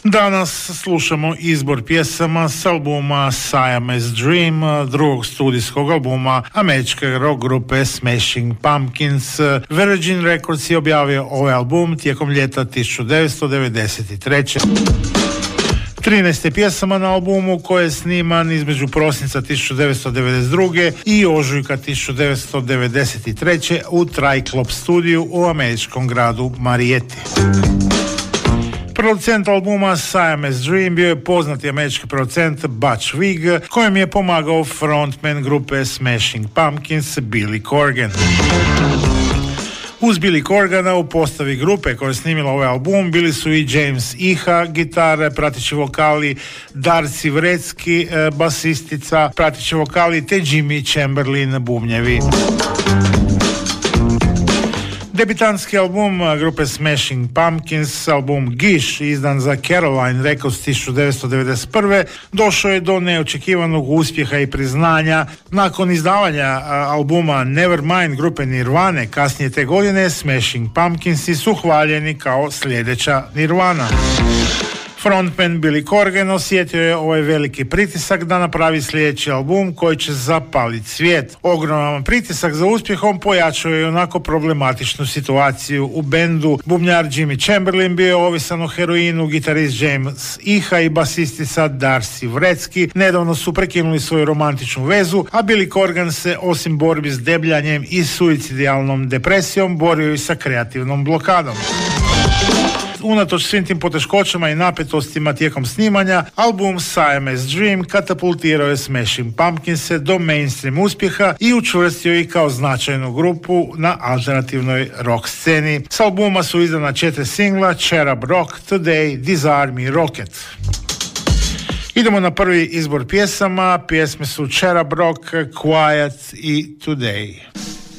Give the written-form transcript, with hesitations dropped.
Danas slušamo izbor pjesama s albuma Siamese Dream, drugog studijskog albuma američke rock grupe Smashing Pumpkins. Virgin Records je objavio ovaj album tijekom ljeta 1993. 13 pjesama na albumu koji je sniman između prosinca 1992. i ožujka 1993. u Triclop studiju u američkom gradu Marietta. Producent albuma Siamese Dream bio je poznati američki producent Butch Vig, kojem je pomagao frontman grupe Smashing Pumpkins Billy Corgan. Uz Billy Corgana u postavi grupe koja je snimila ovaj album bili su i James Iha, gitare, prateći vokali, Darcy Wretzky, basistica, prateći vokali, te Jimmy Chamberlin, bubnjevi. Debitanski album grupe Smashing Pumpkins, album Gish, izdan za Caroline Records 1991. došao je do neočekivanog uspjeha i priznanja. Nakon izdavanja albuma Nevermind grupe Nirvane kasnije te godine, Smashing Pumpkinsi su hvaljeni kao sljedeća Nirvana. Frontman Billy Corgan osjetio je ovaj veliki pritisak da napravi sljedeći album koji će zapaliti svijet. Ogroman pritisak za uspjehom pojačao je onako problematičnu situaciju u bendu. Bubnjar Jimmy Chamberlin bio je ovisan o heroinu, gitarist James Iha i basistica Darcy Wretzky nedavno su prekinuli svoju romantičnu vezu, a Billy Corgan se osim borbi s debljanjem i suicidijalnom depresijom borio i sa kreativnom blokadom. Unatoč svim tim poteškoćama i napetostima tijekom snimanja, album Siamese Dream katapultirao je Smashing Pumpkinse do mainstream uspjeha i učvrstio ih kao značajnu grupu na alternativnoj rock sceni. S albuma su izdana 4 singla: Cherub Rock, Today, Disarm i Rocket. Idemo na prvi izbor pjesama. Pjesme su Cherub Rock, Quiet i Today.